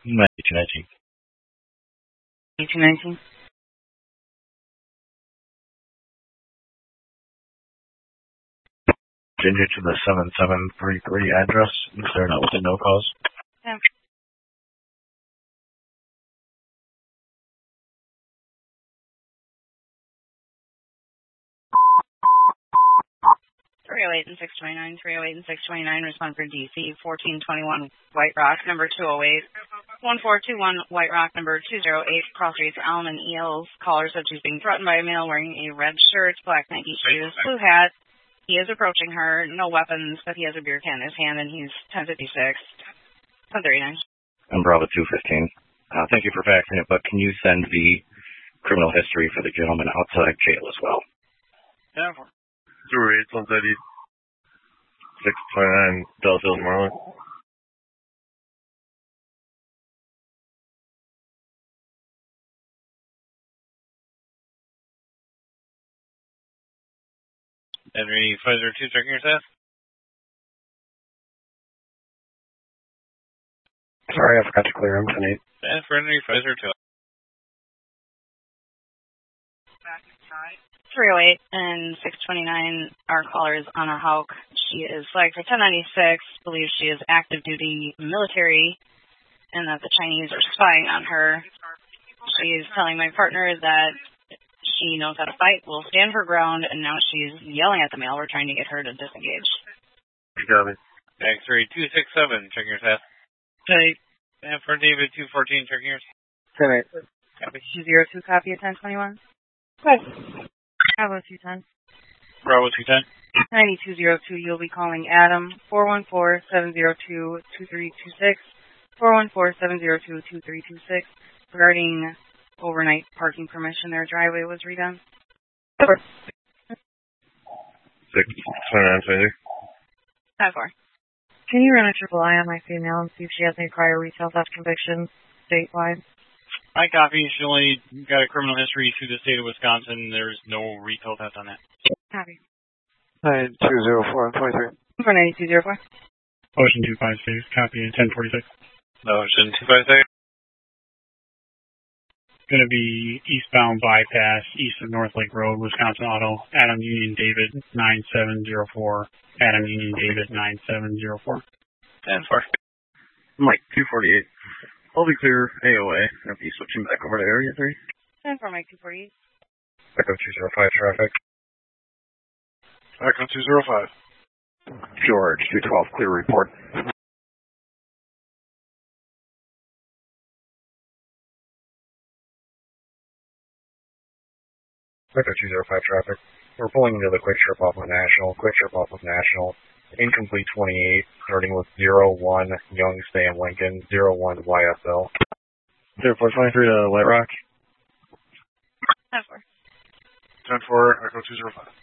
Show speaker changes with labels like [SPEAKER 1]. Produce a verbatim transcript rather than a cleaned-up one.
[SPEAKER 1] ninety-two nineteen.
[SPEAKER 2] ninety-two nineteen.
[SPEAKER 1] Ginger to the seven seven three three address. Cleared out with a no cause.
[SPEAKER 2] Yeah. three oh eight and six twenty-nine, three oh eight and six twenty-nine, respond for D C, fourteen twenty-one White Rock, number two oh eight, one four two one White Rock, number two oh eight, cross streets, Allen and Eels. Caller said she's being threatened by a male wearing a red shirt, black Nike shoes, blue hat. He is approaching her, no weapons, but he has a beer can in his hand, and he's ten fifty-six, ten thirty-nine.
[SPEAKER 1] I'm Bravo two fifteen. Uh, thank you for faxing it, but can you send the criminal history for the gentleman outside jail as well?
[SPEAKER 3] Yeah, for zero eight, one thirty, six twenty-nine, Dallas Hills, Maryland.
[SPEAKER 4] Henry five zero two, checking your staff.
[SPEAKER 1] Sorry, I forgot to clear him tonight.
[SPEAKER 4] And for Henry five zero two.
[SPEAKER 2] three oh eight and six twenty-nine, our caller is Anna Hauk. She is flagged for ten ninety-six, believes she is active duty military, and that the Chinese are spying on her. She's telling my partner that she knows how to fight, will stand her ground, and now she's yelling at the male. We're trying to get her to disengage.
[SPEAKER 3] You got me.
[SPEAKER 4] X-ray two six seven, checking your staff.
[SPEAKER 3] Hey.
[SPEAKER 4] And for David two fourteen, checking your staff.
[SPEAKER 3] ten eight.
[SPEAKER 2] Copy. two zero two, copy at ten twenty-one. Good. Bravo two ten.
[SPEAKER 4] Bravo two ten.
[SPEAKER 2] ninety-two oh two, you'll be calling Adam, four one four, seven zero two, two three two six, four one four, seven zero two, two three two six, regarding overnight parking permission. Their driveway was redone.
[SPEAKER 3] six twenty-nine, twenty.
[SPEAKER 2] Five four.
[SPEAKER 5] Can you run a triple I on my female and see if she has any prior retail theft convictions statewide?
[SPEAKER 4] I copy. She only got a criminal history through the state of Wisconsin. There's no retail theft on that.
[SPEAKER 2] Copy.
[SPEAKER 3] nine two zero four, twenty-three.
[SPEAKER 2] For ninety-two oh four.
[SPEAKER 6] Ocean two five six, copy at ten forty-six.
[SPEAKER 4] Ocean two five six.
[SPEAKER 6] Going to be eastbound bypass, east of North Lake Road, Wisconsin Auto, Adam Union David, nine seven zero four, Adam Union David, nine seven zero four.
[SPEAKER 4] ten four.
[SPEAKER 3] Mike, two forty-eight. I'll be clear, A O A. I'll be switching back over to Area three.
[SPEAKER 2] ten for Mike, two forty-eight.
[SPEAKER 1] Echo two zero five traffic.
[SPEAKER 3] Echo two zero five.
[SPEAKER 1] George, two twelve, clear report. Echo two zero five traffic. We're pulling into the quick trip off of National. Quick trip off of National. Incomplete twenty-eight, starting with zero one Young Sam Lincoln, zero one Y S L.
[SPEAKER 3] zero four twenty-three to White Rock.
[SPEAKER 2] ten four.
[SPEAKER 3] ten four, Echo two zero five.